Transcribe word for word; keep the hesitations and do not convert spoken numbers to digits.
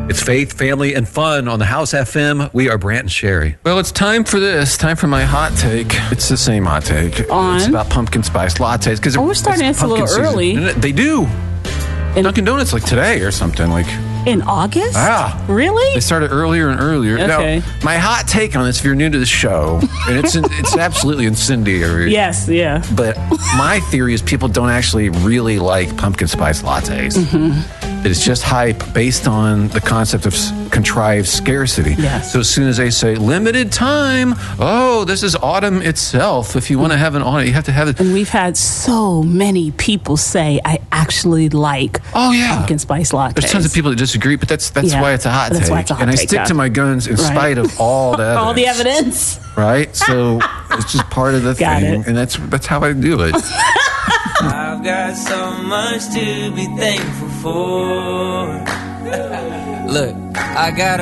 It's faith, family, and fun on the House F M. We are Brant and Sherry. Well, it's time for this. Time for my hot take. It's the same hot take. On? It's about pumpkin spice lattes. Because Oh, we're starting this a little early. They do. In, Dunkin' Donuts like today or something. Like in August? Ah. Really? They started earlier and earlier. Okay. Now, my hot take on this, if you're new to the show, and it's it's absolutely incendiary. Yes, yeah. But my theory is people don't actually really like pumpkin spice lattes. Mm-hmm. It's just hype based on the concept of s- contrived scarcity. Yes. So as soon as they say limited time, oh, this is autumn itself. If you want to have an autumn, you have to have it. And we've had so many people say, I actually like Oh, yeah. pumpkin spice lattes. There's tons of people that disagree, but that's that's Yeah. why it's a hot That's take. why it's a hot and I take, stick yeah. to my guns in Right. spite of all the evidence. All the evidence. Right? So it's just part of the Got thing. it. And that's that's how I do it. I've got so much to be thankful for. Look, I got